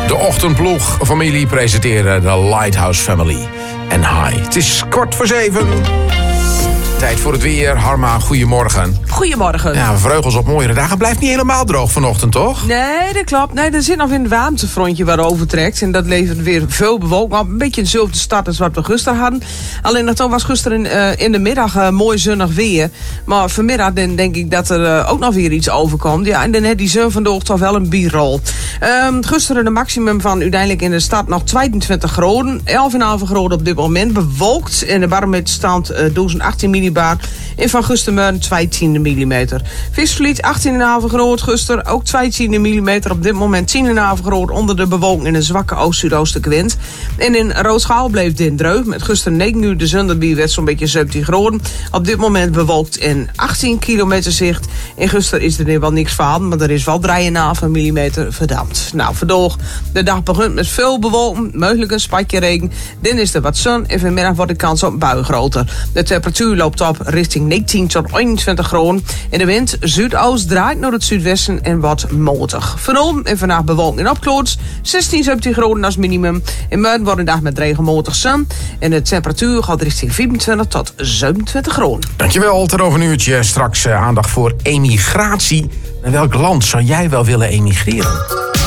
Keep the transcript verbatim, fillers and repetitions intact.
De ochtendploeg familie presenteren de Lighthouse Family. En hi, het is kwart voor zeven. Tijd voor het weer. Harma, goedemorgen. Goedemorgen. Ja, vleugels op mooiere dagen. Het blijft niet helemaal droog vanochtend, toch? Nee, dat klopt. Nee, er zit nog een warmtefrontje waarover trekt. En dat levert weer veel bewolking op. Een beetje dezelfde start als wat we gisteren hadden. Alleen dat was gisteren uh, in de middag uh, mooi zonnig weer. Maar vanmiddag dan denk ik dat er uh, ook nog weer iets overkomt. Ja, en dan heeft die zon vandaag toch wel een bierrol. Um, gisteren de maximum van uiteindelijk in de stad nog tweeëntwintig graden. elf komma vijf graden op dit moment. Bewolkt. En de barometerstand uh, duizend achttien millibar. En van gisteren tweeëntien millimeter. Visvliet achttien komma vijf graden gisteren. Ook tweeëntien millimeter. Op dit moment tien komma vijf graden onder de bewolking in een zwakke oost-zuidoostenlijke wind. En in Roodschaal bleef dit dreug. Met gisteren negen uur de zonderbier werd zo'n beetje zeventien graden. Op dit moment bewolkt in achttien kilometer zicht. En gisteren is er nu wel niks van. Maar er is wel drie komma vijf millimeter verdampt. Nou, vandaag de dag begint met veel bewolking. Mogelijk een spatje regen. Dan is er wat zon. En vanmiddag wordt de kans op buien groter. De temperatuur loopt op richting negentien tot eenentwintig graden. En de wind zuidoost draait naar het zuidwesten en wordt matig. Vanavond en vandaag bewolking en opklaart. zestien, zeventien graden als minimum. In morgen wordt een dag met regelmatig zon. En de temperatuur gaat richting vierentwintig tot zevenentwintig graden. Dankjewel, ter over een uurtje. Straks uh, aandacht voor emigratie. Naar welk land zou jij wel willen emigreren?